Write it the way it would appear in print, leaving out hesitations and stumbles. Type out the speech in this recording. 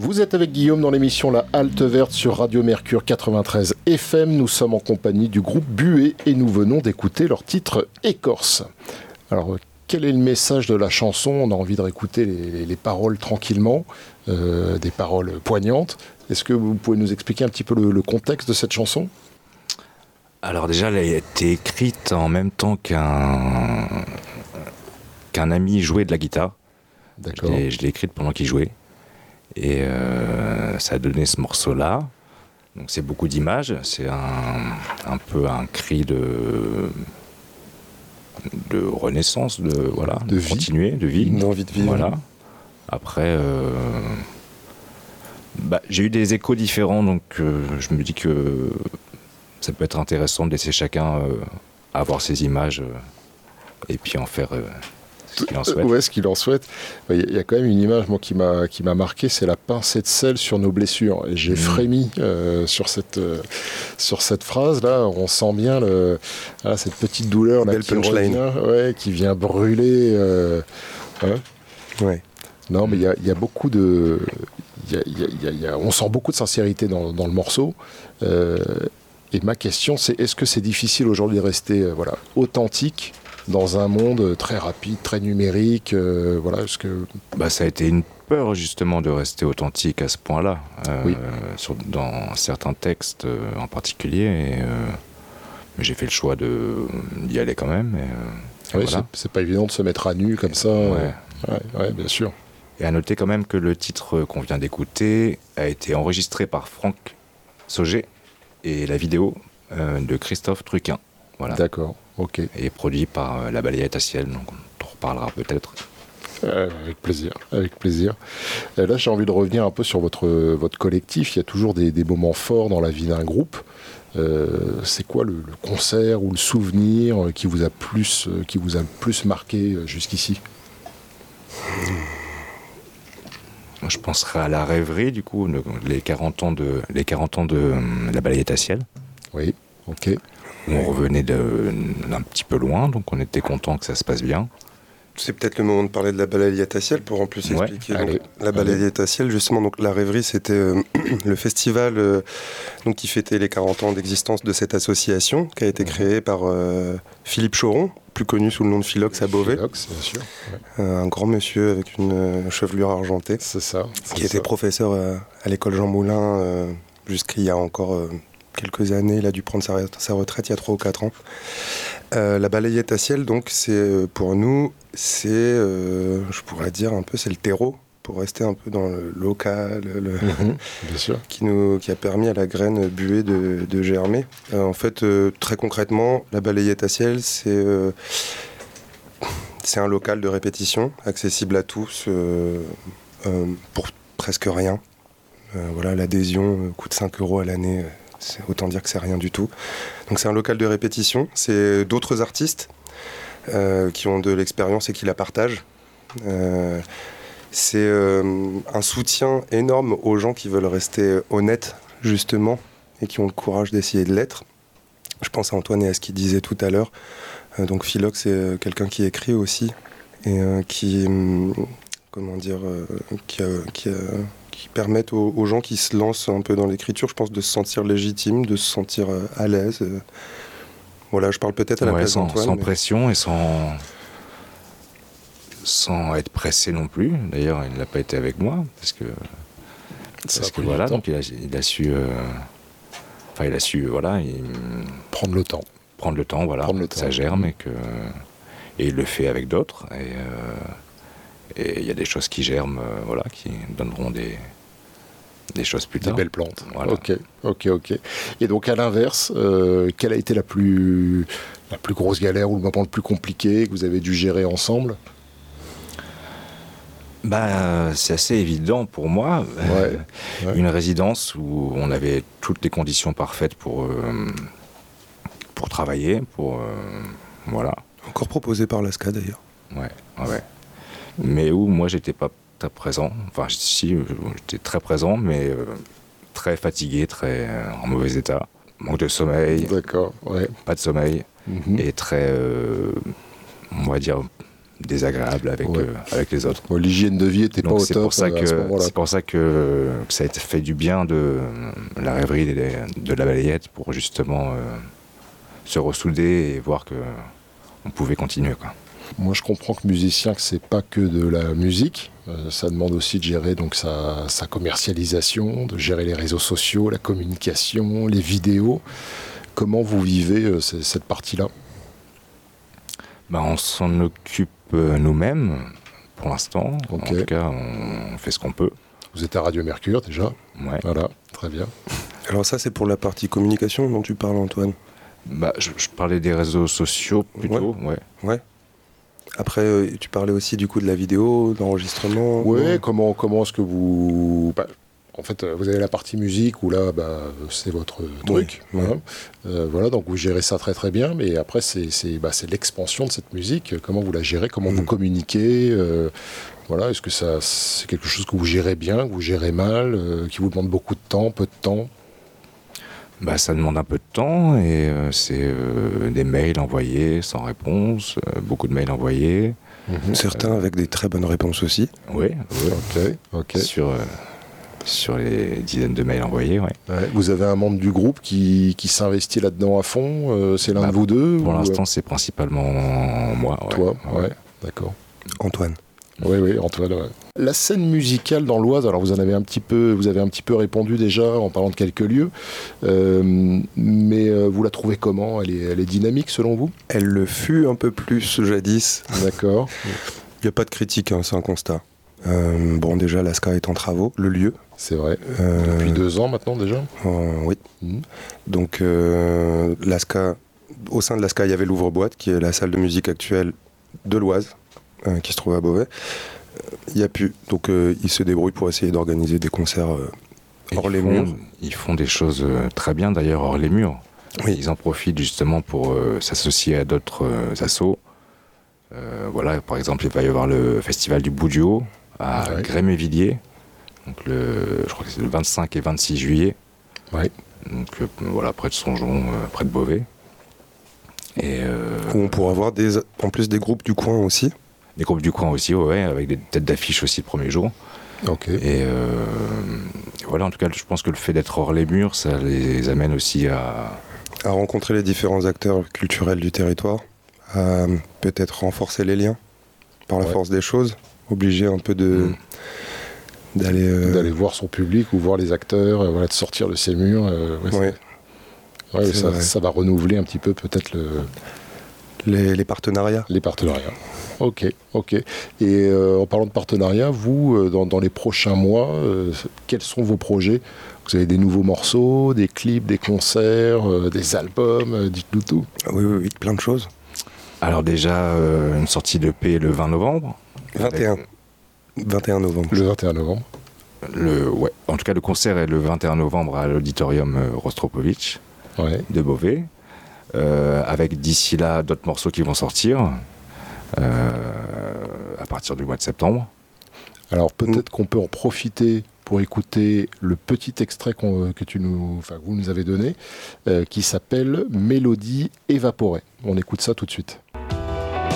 Vous êtes avec Guillaume dans l'émission La Halte Verte sur Radio Mercure 93 FM. Nous sommes en compagnie du groupe Buée et nous venons d'écouter leur titre Écorce. Alors, quel est le message de la chanson ? On a envie de réécouter les paroles tranquillement, des paroles poignantes. Est-ce que vous pouvez nous expliquer un petit peu le contexte de cette chanson ? Alors déjà, elle a été écrite en même temps qu'un ami jouait de la guitare. D'accord. Je l'ai écrite pendant qu'il jouait. Et ça a donné ce morceau-là. Donc c'est beaucoup d'images. C'est un peu un cri de renaissance, de continuer, de vie. Une envie de vivre. Voilà. Après, j'ai eu des échos différents, donc je me dis que ça peut être intéressant de laisser chacun avoir ses images et puis en faire ce qu'il en souhaite. Ouais, ce qu'il en souhaite. Il y a quand même une image moi, qui m'a marqué, c'est la pincée de sel sur nos blessures. Et j'ai frémi sur cette phrase-là. On sent bien cette petite douleur là, qui vient brûler. Ouais. Non, mais il y a beaucoup de... on sent beaucoup de sincérité dans le morceau. Et ma question, c'est est-ce que c'est difficile aujourd'hui de rester authentique dans un monde très rapide, très numérique, est-ce que... Ça a été une peur justement de rester authentique à ce point-là, oui. Dans certains textes en particulier, mais j'ai fait le choix d'y aller quand même. Oui, c'est pas évident de se mettre à nu comme ça. Ouais, bien sûr. Et à noter quand même que le titre qu'on vient d'écouter a été enregistré par Franck Sauger et la vidéo de Christophe Truquin. Voilà. D'accord. Ok. Et produit par La Balayette à Ciel, donc on en reparlera peut-être. Avec plaisir. Là, j'ai envie de revenir un peu sur votre collectif. Il y a toujours des moments forts dans la vie d'un groupe. C'est quoi le concert ou le souvenir qui vous a le plus marqué jusqu'ici ? Moi, je penserais à La Rêverie, du coup, les 40 ans de La Balayette à Ciel. Oui, ok. On revenait d'un petit peu loin, donc on était content que ça se passe bien. C'est peut-être le moment de parler de La Balayette à Ciel pour en plus expliquer. Allez. La Balayette à Ciel, justement, donc La Rêverie, c'était le festival qui fêtait les 40 ans d'existence de cette association qui a été créée par Philippe Choron, plus connu sous le nom de Philox à Beauvais. Philox, bien sûr. Ouais. Un grand monsieur avec une chevelure argentée. C'est ça. Qui était professeur à l'école Jean Moulin jusqu'il y a encore quelques années. Il a dû prendre sa retraite il y a 3 ou 4 ans. La Balayette à Ciel, donc, c'est pour nous, je pourrais dire un peu, c'est le terreau, pour rester un peu dans le local, bien sûr. qui a permis à la graine Buée de germer. En fait, très concrètement, la Balayette à Ciel, c'est un local de répétition, accessible à tous, pour presque rien. L'adhésion coûte 5 € à l'année, autant dire que c'est rien du tout. Donc c'est un local de répétition, c'est d'autres artistes qui ont de l'expérience et qui la partagent. C'est un soutien énorme aux gens qui veulent rester honnêtes, justement, et qui ont le courage d'essayer de l'être. Je pense à Antoine et à ce qu'il disait tout à l'heure. Donc Philox, c'est quelqu'un qui écrit aussi, et qui permettent aux gens qui se lancent un peu dans l'écriture, je pense, de se sentir légitime, de se sentir à l'aise. Je parle peut-être à la place d'Antoine. Sans pression et sans être pressé non plus. D'ailleurs, il n'a pas été avec moi, parce que voilà, donc il a su prendre le temps. Voilà, ça germe et il le fait avec d'autres. Et il y a des choses qui germent, qui donneront des choses plus tard. Des belles plantes. Voilà. Ok. Et donc à l'inverse, quelle a été la plus grosse galère ou le moment le plus compliqué que vous avez dû gérer ensemble ? C'est assez évident pour moi. Une résidence où on avait toutes les conditions parfaites pour travailler, voilà. Encore proposé par l'ASCA d'ailleurs. Ouais. Mais où moi j'étais pas très présent. Enfin si, j'étais très présent, mais très fatigué, très en mauvais état. Manque de sommeil. D'accord, ouais. Pas de sommeil. Et très, on va dire, désagréable avec, Ouais. avec les autres. Bon, l'hygiène de vie était pas Donc au c'est top pour ça à ce moment-là. c'est pour ça que ça a fait du bien de la rêverie de la balayette pour justement se ressouder et voir que on pouvait continuer, quoi. Moi, je comprends que musicien, que c'est pas que de la musique. Ça demande aussi de gérer donc sa commercialisation, de gérer les réseaux sociaux, la communication, les vidéos. Comment vous vivez cette partie-là? On s'en occupe nous-mêmes pour l'instant. Ok. En tout cas, on fait ce qu'on peut. Vous êtes à Radio Mercure déjà. Ouais. Voilà, très bien. Alors ça, c'est pour la partie communication dont tu parles, Antoine. Je parlais des réseaux sociaux plutôt. Ouais. Ouais. Après, tu parlais aussi du coup de la vidéo, d'enregistrement. Ouais, comment est-ce que vous... en fait, vous avez la partie musique où là, c'est votre truc. Ouais. Voilà, donc vous gérez ça très très bien. Mais après, c'est l'expansion de cette musique. Comment vous la gérez? Comment vous communiquez? Voilà, est-ce que c'est quelque chose que vous gérez bien, que vous gérez mal, qui vous demande beaucoup de temps, peu de temps? Ça demande un peu de temps et c'est des mails envoyés sans réponse, beaucoup de mails envoyés. Certains avec des très bonnes réponses aussi. Oui, Ok. sur les dizaines de mails envoyés, ouais. Ouais. Vous avez un membre du groupe qui s'investit là-dedans à fond? C'est l'un de vous deux? Pour ou, l'instant, c'est principalement moi. Ouais. toi? Ouais, d'accord. Antoine. Oui, Antoine. Ouais. La scène musicale dans l'Oise, alors vous avez un petit peu répondu déjà en parlant de quelques lieux, mais vous la trouvez comment? Elle est dynamique selon vous? Elle le fut un peu plus jadis. D'accord. Il n'y a pas de critique, hein, c'est un constat. Déjà, l'ASCA est en travaux, le lieu. C'est vrai. Depuis 2 ans maintenant déjà? Oui. Mhm. Donc, l'ASCA, au sein de l'ASCA, il y avait l'ouvre-boîte, qui est la salle de musique actuelle de l'Oise, qui se trouve à Beauvais. Il n'y a plus. Donc, ils se débrouillent pour essayer d'organiser des concerts hors les murs. Ils font des choses très bien d'ailleurs hors les murs. Oui. Ils en profitent justement pour s'associer à d'autres assos. Voilà, par exemple, il va y avoir le festival du bout du haut à Ouais. Grémévilliers. Donc je crois que c'est le 25 et 26 juillet. Ouais. Donc voilà, près de Songeon, près de Beauvais. Et Où on pourra voir en plus des groupes du coin aussi. des groupes du coin aussi, ouais, avec des têtes d'affiche aussi le premier jour. Ok. Et voilà, en tout cas, je pense que le fait d'être hors les murs, ça les amène aussi à rencontrer les différents acteurs culturels du territoire, à peut-être renforcer les liens par la force des choses, obliger un peu d'aller voir son public ou voir les acteurs, voilà, de sortir de ces murs. Ça va renouveler un petit peu peut-être les partenariats. les partenariats. Ok. Et en parlant de partenariat, vous, dans les prochains mois, quels sont vos projets? Vous avez des nouveaux morceaux, des clips, des concerts, des albums, dites-nous tout. Oui, plein de choses. Alors déjà, une sortie d'EP le 20 novembre. 21 novembre. Le 21 novembre. En tout cas, le concert est le 21 novembre à l'auditorium Rostropovitch de Beauvais. Avec d'ici là d'autres morceaux qui vont sortir à partir du mois de septembre. Alors peut-être qu'on peut en profiter pour écouter le petit extrait que vous nous avez donné, qui s'appelle Mélodie évaporée. On écoute ça tout de suite.